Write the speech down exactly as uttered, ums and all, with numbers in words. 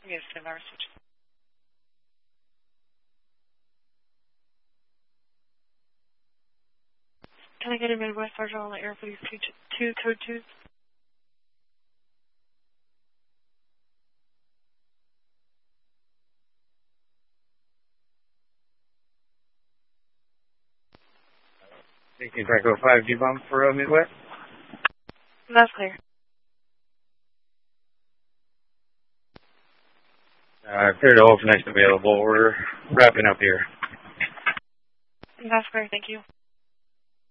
Yes, stand by message. Can I get a Midwest Sergeant on the air, please? Two, two code twos. sixteen Franco five G-bomb for uh, Midwest. That's clear. Uh, clear to hold for next available. We're wrapping up here. That's clear, thank you.